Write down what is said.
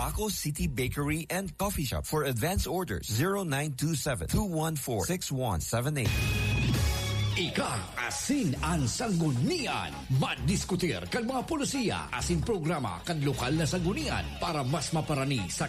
Baco City Bakery and Coffee Shop. For advance orders, 0927-214-6178. Ika, asin ang sanggunian. Madiskutir kan mga polisiya, asin programa kan lokal na sanggunian para mas maparani sa